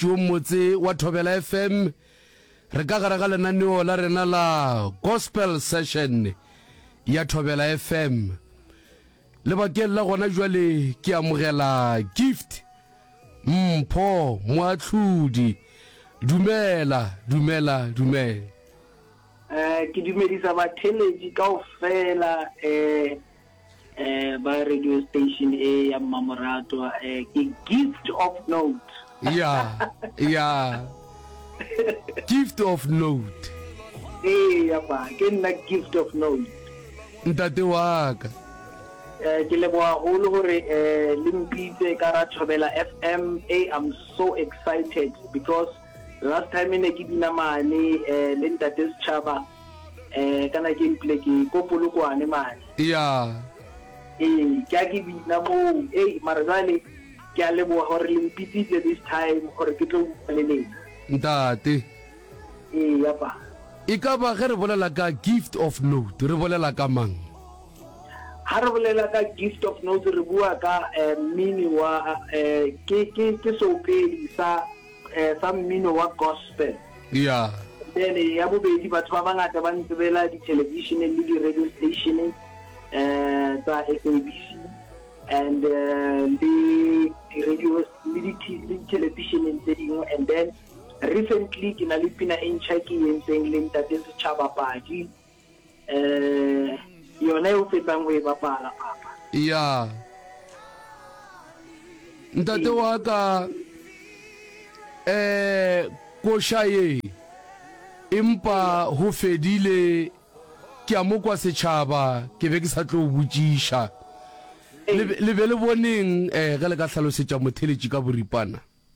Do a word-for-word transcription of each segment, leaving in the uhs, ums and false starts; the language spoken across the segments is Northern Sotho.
jo motse wa Thobela F M re ka gara ga lenaneo la rena la gospel session ya Thobela F M le bakeng la gona jwale ke amogela Gift Mpho Moatlhodi. Dumela dumela dumela. eh ke dumedisa batheletsi kaofela eh eh ba radio station e ya Mmamorato eh ke Gift of Note. Yeah yeah Gift of Note. Eh ya ba ke nna Gift of Note. Ntate wa ka eh ke leboha holo hore eh le mpitse ka ra Thobela F M. eh I'm so excited because last time ne ke dina mane eh le ntate Sechaba eh kana ke mple ke ko Polokwane mane. yeah eh ke a ke bina mo eh marzale ke a leboha hore le mpitsitse this time hore ke tlo le lena ntate. eh ya ba e ka ba ge re bolela ka Gift of Note re bolela ka mang? ha re bolela ka Gift of Note re bua ka eh mini wa eh ke ke ke sopedi sa eh sa mmino wa gospel. yeah then ya bobedi batho ba bangata ba ntsebela di television le di radio station eh tsa S A B C and uh, the radio the television in the and then recently ke na le pina e ntšha ke entseng le ntate Sechaba Padi eh yona e o fetang go e bapala papa. yeah ntate wa ka eh ko shaye impa ho fedile ke a mo kwa Sechaba ke be ke sa tlo botšiša le be le boneng eh ge le ka hlalosetša motheletši ka boripana?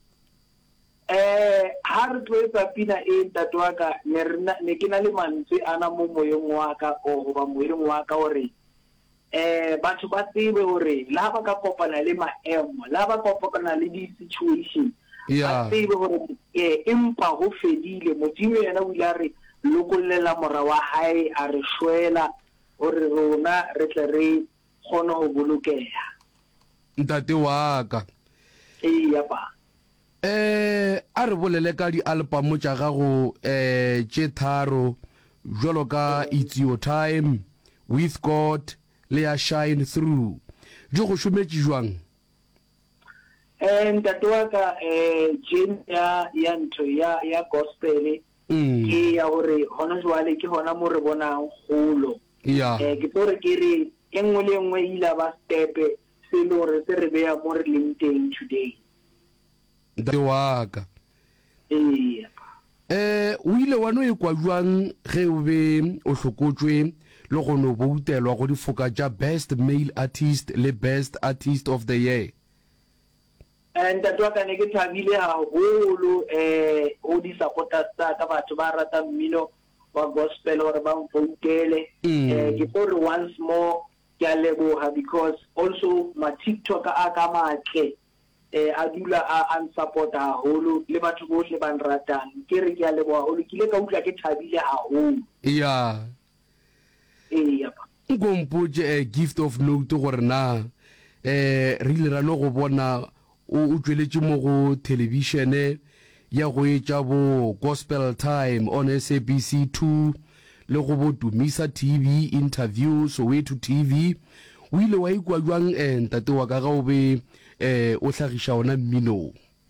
eh ha re tloetsa pina e ntate wa ka ne rena ne ke na le mantswe ana mo moyeng wa ka o goba moyeng wa ka hore eh batho ba tsebe hore la ba ka kopana le maemo la ba kopana le di situation yeah ba tsebe hore eh empa ho fedile modimo yena o ile re lokollela mora wa hae a re shwela hore rona re tle re kgona ho bolokeha. ntate wa ka eh ya ba eh a re bolele ka di album tša gago eh tše tharo jwalo ka It's Your Time, With God le ya Shine Through di go šometše jwang? eh ntate wa ka eh jin ya ya ntho ya ya gospel mm. ke ya hore hona jwale ke hona mo re bonang kgolo. yeah eh ke tore ke re engwe le engwe ila ba step se le hore se re beya mo re leng teng today. ntate wa ka eh eh o ile wa no e kwa jwang ge o be o hlokotšwe le go no boutelwa go difoka tša best male artist le best artist of the year? and that wa ka ne ke thabile haholo eh o di supporters tsa ka batho ba rata mmino wa gospel hore ba mfoutele. eh ke tore once more ke a leboha because also ma TikTok a ka matle eh a dula a unsupporta haholo le batho bohle ba nratang ke re ke a leboha haholo ke le ka utlwa ke thabile haholo. yeah eh ya ba nkompotše eh, Gift of Note gore na eh re ile ra no go bona o o tšweletše mo go television ya go etša bo Gospel Time on S A B C two le go bo Dumisa T V interview Soweto T V. o ile wa ikwa jwang eh ntate wa ka ga o be eh o hlagiša ona mmino?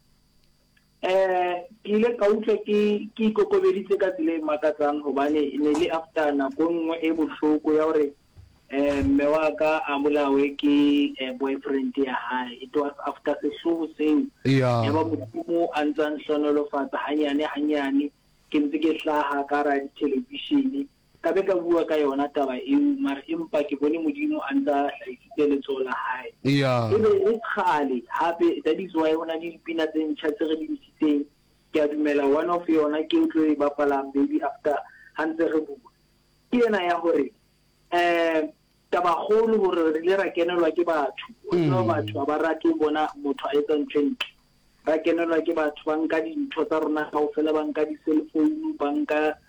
eh ile ka utlwa ke ke kokobeditse ka tsile makatsang hobane ne le after na go nngwe e bohloko ya hore eh mme wa ka a molawe ke boyfriend ya hae. It was after sehloho seo yeah ya ba modimo a ntsang hlonolofatsa hanyane hanyane ke ntse ke hlaha ka ra di television ka be ka bua ka yona taba eo mara empa ke bone modimo a ntsa hlaisitse letsoho la hae. yeah e be e khale hape that is why ona di pina tse ntšha tse re di ntshitseng ke a dumela one of yona ke utlo e bapalang baby after hantse re bua ke yena ya hore eh taba golo hore re le ra kenelwa ke batho no batho ba rate bona motho a etsa ntšhe ra kenelwa ke batho ba nka dintho tsa rona kaofela ba nka di cell phone ba nka